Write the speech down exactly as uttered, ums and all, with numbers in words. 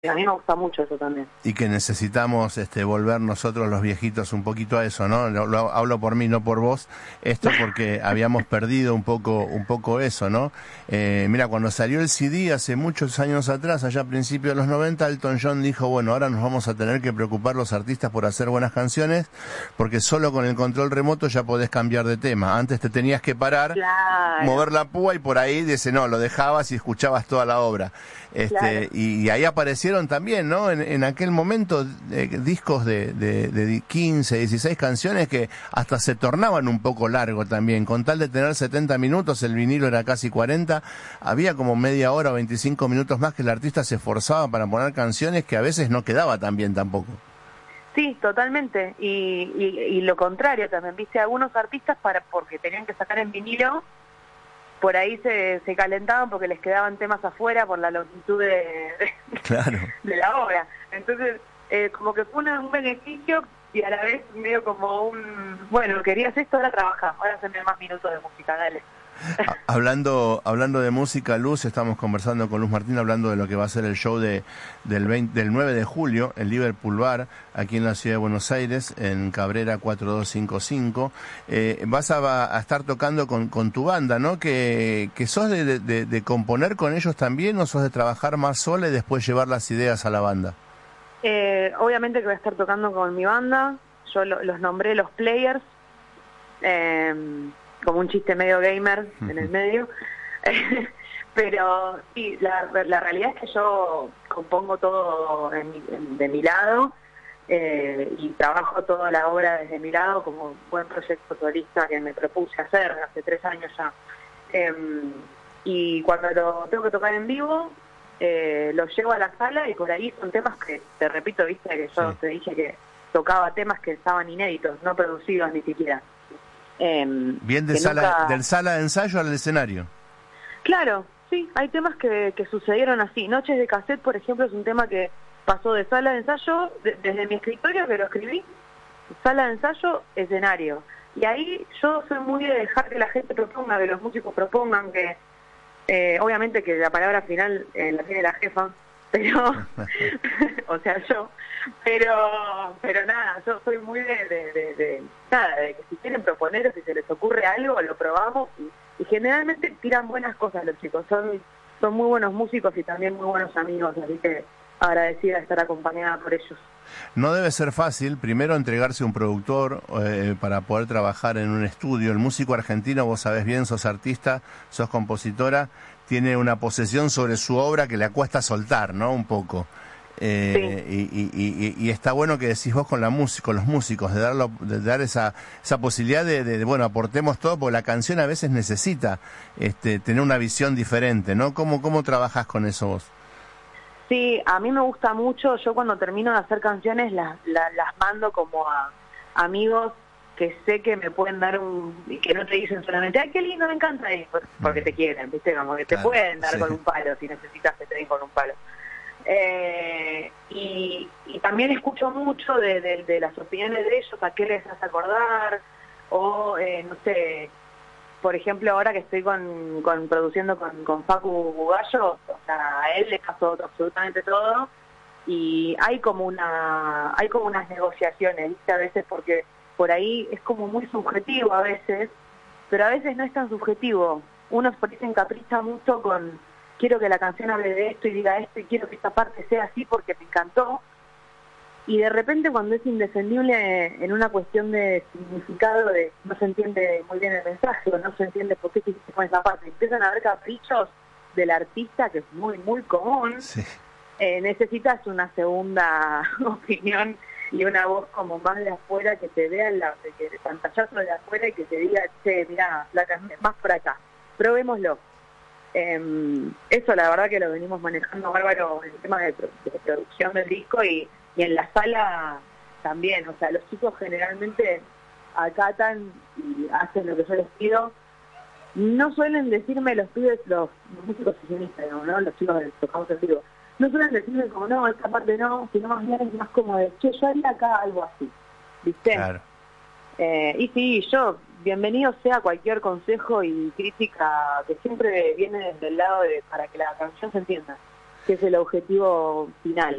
A mí me gusta mucho eso también. Y que necesitamos este, volver nosotros los viejitos un poquito a eso, ¿no? Lo, lo, hablo por mí, no por vos, esto porque habíamos perdido un poco un poco eso, ¿no? Eh, mira, cuando salió el C D hace muchos años atrás, allá a principios de los noventa, Elton John dijo, bueno, ahora nos vamos a tener que preocupar los artistas por hacer buenas canciones, porque solo con el control remoto ya podés cambiar de tema. Antes te tenías que parar, Claro. mover la púa y por ahí, dice, no, lo dejabas y escuchabas toda la obra. Este, Claro. y, y ahí aparecieron también, ¿no? En, en aquel momento eh, discos de, de, de quince, dieciséis canciones que hasta se tornaban un poco largo también. Con tal de tener setenta minutos, el vinilo era casi cuarenta, había como media hora o veinticinco minutos más que el artista se esforzaba para poner canciones que a veces no quedaba tan bien tampoco. Sí, totalmente. Y, y, y lo contrario también, viste, algunos artistas para porque tenían que sacar en vinilo, por ahí se, se calentaban porque les quedaban temas afuera por la longitud de, de, claro. de la obra. Entonces, eh, como que fue una, un beneficio y a la vez medio como un, bueno, querías esto, ahora trabajás, ahora haceme más minutos de música, dale. Hablando hablando de música, Luz, estamos conversando con Luz Martín, hablando de lo que va a ser el show de del, veinte, del nueve de julio, en Liverpool Bar, aquí en la ciudad de Buenos Aires, en Cabrera cuatro dos cinco cinco. Eh, vas a, a estar tocando con, con tu banda, ¿no? Que, que sos de, de, de componer con ellos también, o sos de trabajar más sola y después llevar las ideas a la banda. Eh, obviamente que voy a estar tocando con mi banda, yo lo, los nombré los Players, eh, como un chiste medio gamer en el medio, pero sí, la, la realidad es que yo compongo todo en mi, en, de mi lado eh, y trabajo toda la obra desde mi lado como un buen proyecto solista que me propuse hacer hace tres años ya. Eh, y cuando lo tengo que tocar en vivo, eh, lo llevo a la sala y por ahí son temas que, te repito, viste que yo sí. te dije que tocaba temas que estaban inéditos, no producidos ni siquiera. Eh, Bien de sala, nunca... del sala de ensayo al escenario. Claro, sí, hay temas que, que sucedieron así. Noches de cassette, por ejemplo, es un tema que pasó de sala de ensayo, de, desde mi escritorio que lo escribí, sala de ensayo, escenario. Y ahí yo soy muy de dejar que la gente proponga, que los músicos propongan, que eh, obviamente que la palabra final eh, la tiene la jefa, pero, o sea, yo, pero pero nada, yo soy muy de, de, de, de nada, de que si quieren proponer o si se les ocurre algo, lo probamos y, y generalmente tiran buenas cosas los chicos, son son muy buenos músicos y también muy buenos amigos, así que agradecida de estar acompañada por ellos. No debe ser fácil, primero, entregarse a un productor eh, para poder trabajar en un estudio. El músico argentino, vos sabés bien, sos artista, sos compositora, tiene una posesión sobre su obra que le cuesta soltar, ¿no? Un poco. Eh, sí. y, y, y, y está bueno que decís vos con la música, con los músicos, de, darlo, de dar esa esa posibilidad de, de, de, bueno, aportemos todo, porque la canción a veces necesita este, tener una visión diferente, ¿no? ¿Cómo, cómo trabajás con eso vos? Sí, a mí me gusta mucho, yo cuando termino de hacer canciones las, las, las mando como a amigos que sé que me pueden dar un, y que no te dicen solamente, ay, qué lindo, me encanta, porque te quieren, ¿viste? Como que te claro, pueden dar sí. con un palo si necesitas que te den con un palo. Eh, y, y también escucho mucho de, de, de las opiniones de ellos, a qué les hace acordar, o eh, no sé, por ejemplo, ahora que estoy con, con produciendo con, con Facu Bugallo, o sea, a él le pasó absolutamente todo y hay como una hay como unas negociaciones, ¿viste? A veces porque por ahí es como muy subjetivo a veces, pero a veces no es tan subjetivo. Uno por ahí se encapricha mucho con quiero que la canción hable de esto y diga esto y quiero que esta parte sea así porque me encantó. Y de repente cuando es indefendible en una cuestión de significado, de no se entiende muy bien el mensaje o no se entiende por qué se pone esa parte, empiezan a haber caprichos del artista, que es muy, muy común, sí. eh, necesitas una segunda opinión y una voz como más de afuera que te vea la, que el pantallazo de afuera y que te diga, che, mirá, más por acá, probémoslo. Eh, eso la verdad que lo venimos manejando bárbaro en el tema de, de producción del disco y Y en la sala también, o sea, los chicos generalmente acatan y hacen lo que yo les pido. No suelen decirme los pibes, los, los músicos sesionistas, ¿no? Los chicos que tocamos en vivo, no suelen decirme como, no, esta parte no, sino más bien es más como de, che, yo haría acá algo así, ¿viste? Claro. Eh, y sí, yo, bienvenido sea cualquier consejo y crítica que siempre viene desde el lado de para que la canción se entienda. que es el objetivo final.